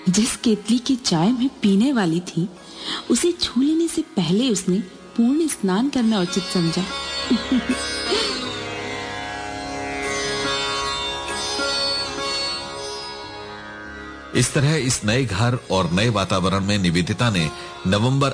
जिस केतली की चाय में पीने वाली थी, उसे छू लेने से पहले उसने पूर्ण स्नान करना उचित समझा। इस तरह इस नए घर और नए वातावरण में निवेदिता ने नवंबर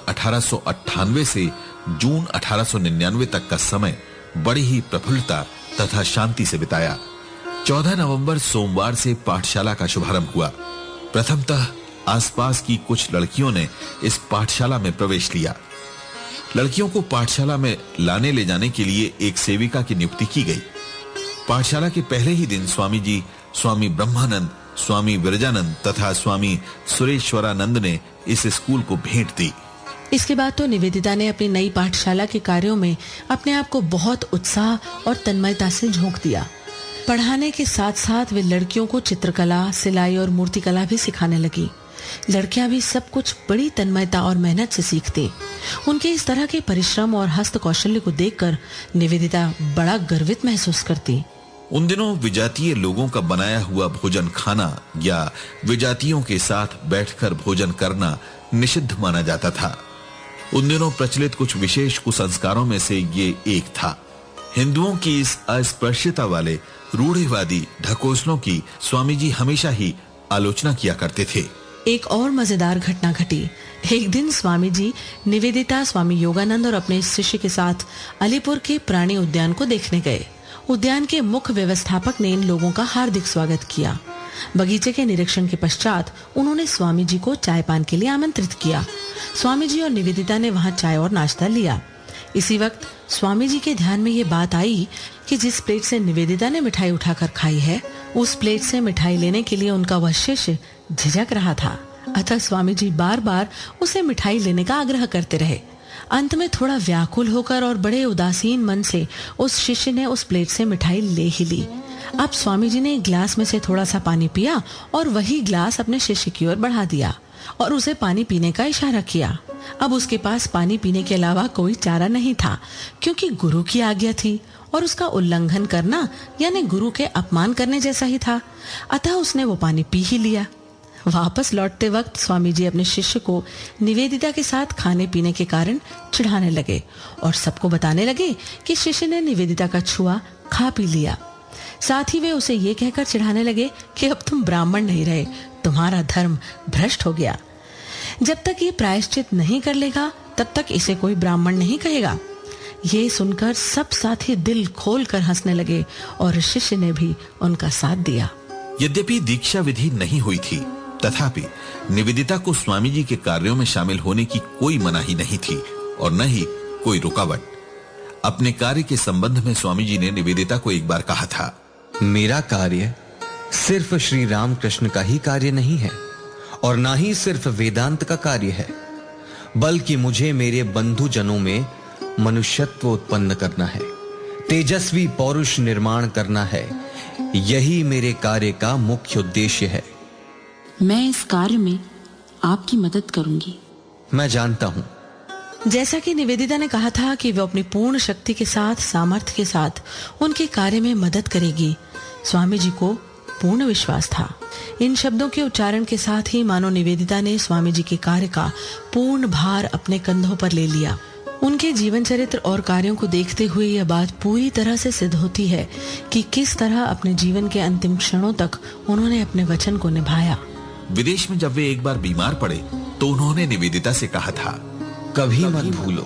1898 से जून 1899 तक का समय बड़ी ही प्रफुल्लता तथा शांति से बिताया। 14 नवंबर सोमवार से पाठशाला का शुभारंभ हुआ। प्रथमतः आसपास की कुछ लड़कियों ने इस पाठशाला में प्रवेश लिया। लड़कियों को पाठशाला में लाने ले जाने के लिए एक सेविका की नियुक्ति की गई। पाठशाला के पहले ही दिन स्वामी जी, स्वामी ब्रह्मानंद, स्वामी विरजानंद तथा स्वामी सुरेश्वरानंद ने इस स्कूल को भेंट दी। इसके बाद तो निवेदिता ने अपनी नई पाठशाला के कार्यों में अपने आप को बहुत उत्साह और तन्मयता से झोंक दिया। पढ़ाने के साथ साथ वे लड़कियों को चित्रकला, सिलाई और मूर्तिकला भी सिखाने लगी। लड़कियां भी सब कुछ बड़ी तन्मयता और मेहनत से सीखती। उनके इस तरह के परिश्रम और हस्त कौशल्य को देखकर निवेदिता बड़ा गर्वित महसूस करती। उन दिनों विजातीय लोगों का बनाया हुआ भोजन खाना या विजातियों के साथ बैठकर भोजन करना निषिद्ध माना जाता था। उन दिनों प्रचलित कुछ विशेष कुसंस्कारों में से ये एक था। हिंदुओं की इस अस्पृश्यता वाले रूढ़िवादी ढकोसलों की स्वामी जी हमेशा ही आलोचना किया करते थे। एक और मजेदार घटना घटी। एक दिन स्वामी जी निवेदिता, स्वामी योगानंद और अपने शिष्य के साथ अलीपुर के प्राणी उद्यान को देखने गए। उद्यान के मुख्य व्यवस्थापक ने इन लोगों का हार्दिक स्वागत किया। बगीचे के निरीक्षण के पश्चात उन्होंने स्वामी जी को चाय पान के लिए आमंत्रित किया। स्वामी जी और निवेदिता ने वहां चाय और नाश्ता लिया। इसी वक्त स्वामी जी के ध्यान में ये बात आई कि जिस प्लेट से निवेदिता ने मिठाई उठाकर खाई है, उस प्लेट से मिठाई लेने के लिए उनका वह शिष्य झिझक रहा था। अतः स्वामी जी बार बार उसे मिठाई लेने का आग्रह करते रहे। अंत में थोड़ा व्याकुल होकर और बड़े उदासीन मन से उस शिष्य ने उस प्लेट से मिठाई ले ही ली। अब स्वामी जी ने एक गिलास में से थोड़ा सा पानी पिया और वही गिलास अपने शिष्य की ओर बढ़ा दिया और उसे पानी पीने का इशारा किया। अब उसके पास पानी पीने के अलावा कोई चारा नहीं था, क्योंकि गुरु की आज्ञा थी और उसका उल्लंघन करना यानी गुरु के अपमान करने जैसा ही था। अतः उसने वो पानी पी ही लिया। वापस लौटते वक्त स्वामी जी अपने शिष्य को निवेदिता के साथ खाने पीने के कारण चिढ़ाने लगे और सबको बताने लगे कि शिष्य ने निवेदिता का छुआ खा पी लिया। साथ ही वे उसे ये कहकर चिढ़ाने लगे कि अब तुम ब्राह्मण नहीं रहे, तुम्हारा धर्म भ्रष्ट हो गया। जब तक ये प्रायश्चित नहीं कर लेगा तब तक इसे कोई ब्राह्मण नहीं कहेगा। ये सुनकर सब साथी दिल खोलकर हंसने लगे और शिष्य ने भी उनका साथ दिया। यद्यपि दीक्षा विधि नहीं हुई थी, तथापि निवेदिता को स्वामी जी के कार्यों में शामिल होने की कोई मनाही नहीं थी और न ही कोई रुकावट। अपने कार्य के संबंध में स्वामी जी ने निवेदिता को एक बार कहा था, मेरा कार्य सिर्फ श्री रामकृष्ण का ही कार्य नहीं है और ना ही सिर्फ वेदांत का कार्य है, बल्कि मुझे मेरे बंधु जनों में मनुष्यत्व उत्पन्न करना है, तेजस्वी पौरुष निर्माण करना है। यही मेरे कार्य का मुख्य उद्देश्य है। मैं इस कार्य में आपकी मदद करूंगी। मैं जानता हूं। जैसा कि निवेदिता ने कहा था कि वो अपनी पूर्ण शक्ति के साथ, सामर्थ्य के साथ उनके कार्य में मदद करेगी, स्वामी जी को पूर्ण विश्वास था। इन शब्दों के उच्चारण के साथ ही मानो निवेदिता ने स्वामी जी के कार्य का पूर्ण भार अपने कंधों पर ले लिया। उनके जीवन चरित्र और कार्यों को देखते हुए यह बात पूरी तरह से सिद्ध होती है कि किस तरह अपने जीवन के अंतिम क्षणों तक उन्होंने अपने वचन को निभाया। विदेश में जब वे एक बार बीमार पड़े तो उन्होंने निवेदिता से कहा था, कभी मत भूलो,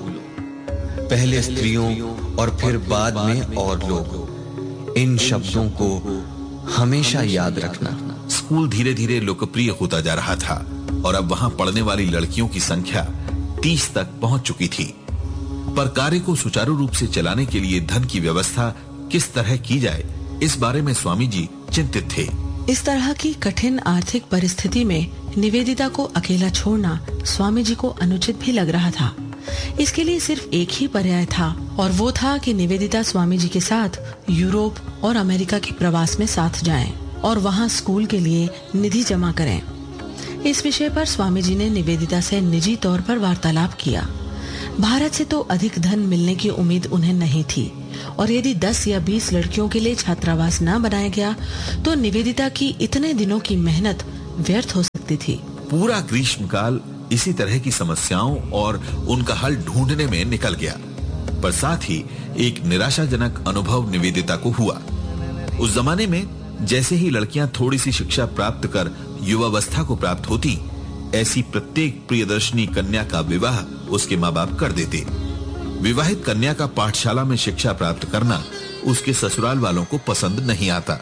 पहले स्त्रियों और फिर बाद में और लोग। इन शब्दों को हमेशा याद रखना। स्कूल धीरे धीरे लोकप्रिय होता जा रहा था और अब वहां पढ़ने वाली लड़कियों की संख्या 30 तक पहुंच चुकी थी। पर कार्य को सुचारू रूप से चलाने के लिए धन की व्यवस्था किस तरह की जाए, इस बारे में स्वामी जी चिंतित थे। इस तरह की कठिन आर्थिक परिस्थिति में निवेदिता को अकेला छोड़ना स्वामी जी को अनुचित भी लग रहा था। इसके लिए सिर्फ एक ही पर्याय था और वो था कि निवेदिता स्वामी जी के साथ यूरोप और अमेरिका के प्रवास में साथ जाएं और वहां स्कूल के लिए निधि जमा करें। इस विषय पर स्वामी जी ने निवेदिता से निजी तौर पर वार्तालाप किया। भारत से तो अधिक धन मिलने की उम्मीद उन्हें नहीं थी और यदि 10 या 20 लड़कियों के लिए छात्रावास न बनाया गया तो निवेदिता की इतने दिनों की मेहनत व्यर्थ हो सकती थी। पूरा ग्रीष्मकाल इसी तरह की समस्याओं और उनका हल ढूंढने में निकल गया, पर साथ ही एक निराशाजनक अनुभव निवेदिता को हुआ। उस जमाने में जैसे ही लड़कियां थोड़ी सी शिक्षा प्राप्त कर युवावस्था को प्राप्त होती, ऐसी प्रत्येक प्रियदर्शनी कन्या का विवाह उसके माँ बाप कर देते। विवाहित कन्या का पाठशाला में शिक्षा प्राप्त करना उसके ससुराल वालों को पसंद नहीं आता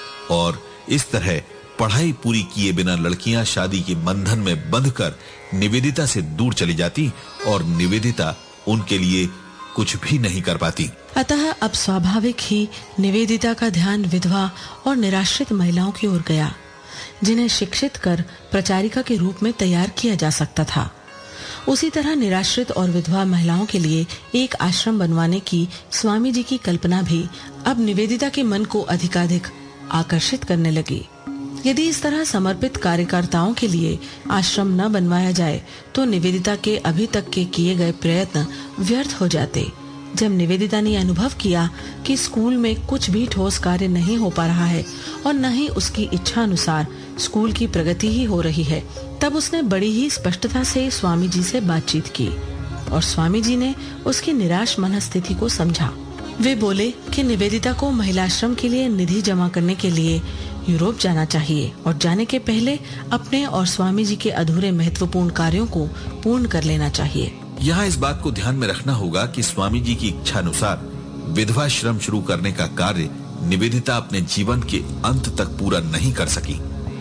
और इस तरह पढ़ाई पूरी किए बिना लड़कियां शादी के बंधन में बंधकर निवेदिता से दूर चली जाती और निवेदिता उनके लिए कुछ भी नहीं कर पाती। अतः अब स्वाभाविक ही निवेदिता का ध्यान विधवा और निराश्रित महिलाओं की ओर गया, जिन्हें शिक्षित कर प्रचारिका के रूप में तैयार किया जा सकता था। उसी तरह निराश्रित और विधवा महिलाओं के लिए एक आश्रम बनवाने की स्वामी जी की कल्पना भी अब निवेदिता के मन को अधिकाधिक आकर्षित करने लगी। यदि इस तरह समर्पित कार्यकर्ताओं के लिए आश्रम न बनवाया जाए तो निवेदिता के अभी तक के किए गए प्रयत्न व्यर्थ हो जाते। जब निवेदिता ने अनुभव किया कि स्कूल में कुछ भी ठोस कार्य नहीं हो पा रहा है और न ही उसकी इच्छा अनुसार स्कूल की प्रगति ही हो रही है, तब उसने बड़ी ही स्पष्टता से स्वामी जी से बातचीत की और स्वामी जी ने उसकी निराश मनस्थिति को समझा। वे बोले कि निवेदिता को महिलाश्रम के लिए निधि जमा करने के लिए यूरोप जाना चाहिए और जाने के पहले अपने और स्वामी जी के अधूरे महत्वपूर्ण कार्यों को पूर्ण कर लेना चाहिए। यहाँ इस बात को ध्यान में रखना होगा कि स्वामी जी की इच्छा अनुसार विधवा श्रम शुरू करने का कार्य निवेदिता अपने जीवन के अंत तक पूरा नहीं कर सकी,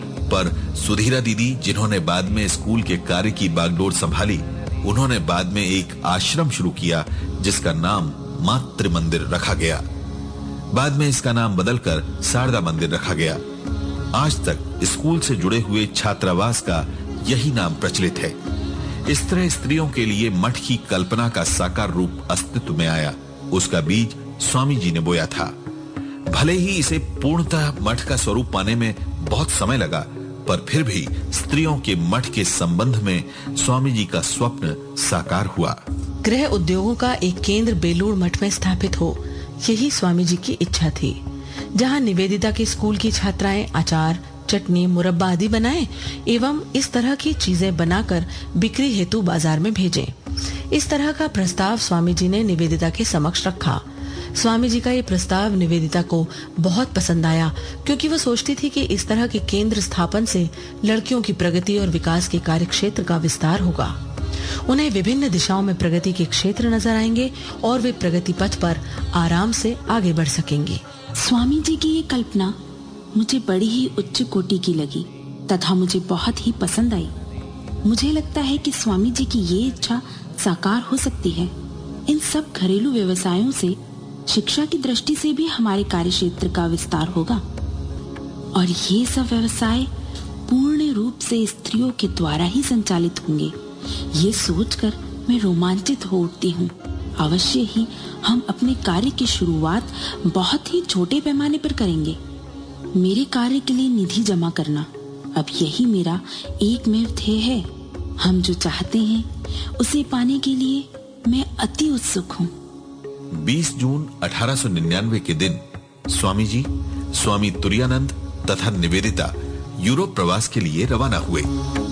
पर सुधीरा दीदी, जिन्होंने बाद में स्कूल के कार्य की बागडोर संभाली, उन्होंने बाद में एक आश्रम शुरू किया जिसका नाम मातृ मंदिर रखा गया। बाद में इसका नाम बदलकर शारदा मंदिर रखा गया। आज तक स्कूल से जुड़े हुए छात्रावास का यही नाम प्रचलित है। इस तरह स्त्रियों के लिए मठ की कल्पना का साकार रूप अस्तित्व में आया। उसका बीज स्वामी जी ने बोया था। भले ही इसे पूर्णतः मठ का स्वरूप पाने में बहुत समय लगा, पर फिर भी स्त्रियों के मठ के संबंध में स्वामी जी का स्वप्न साकार हुआ। गृह उद्योगों का एक केंद्र बेलूर मठ में स्थापित हो, यही स्वामी जी की इच्छा थी, जहां निवेदिता के स्कूल की छात्राएं अचार, चटनी, मुरब्बा आदि बनाएं एवं इस तरह की चीजें बनाकर बिक्री हेतु बाजार में भेजें। इस तरह का प्रस्ताव स्वामी जी ने निवेदिता के समक्ष रखा। स्वामी जी का ये प्रस्ताव निवेदिता को बहुत पसंद आया, क्योंकि वो सोचती थी कि इस तरह के केंद्र स्थापन से लड़कियों की प्रगति और विकास के कार्य क्षेत्र का विस्तार होगा। उन्हें विभिन्न दिशाओं में प्रगति के क्षेत्र नजर आएंगे और वे प्रगति पथ पर आराम से आगे बढ़ सकेंगे। स्वामी जी की ये कल्पना मुझे बड़ी ही उच्च कोटि की लगी तथा मुझे बहुत ही पसंद आई। मुझे लगता है कि स्वामी जी की ये इच्छा साकार हो सकती है। इन सब घरेलू व्यवसायों से शिक्षा की दृष्टि से भी हमारे कार्य क्षेत्र का विस्तार होगा और ये सब व्यवसाय पूर्ण रूप से स्त्रियों के द्वारा ही संचालित होंगे। ये सोचकर मैं रोमांचित हो उठती हूँ। अवश्य ही हम अपने कार्य की शुरुआत बहुत ही छोटे पैमाने पर करेंगे। मेरे कार्य के लिए निधि जमा करना अब यही मेरा एकमेव ध्येय है। हम जो चाहते हैं उसे पाने के लिए मैं अति उत्सुक हूँ। 20 जून 1899 के दिन स्वामी जी, स्वामी तुरानंद तथा निवेदिता यूरोप प्रवास के लिए रवाना हुए।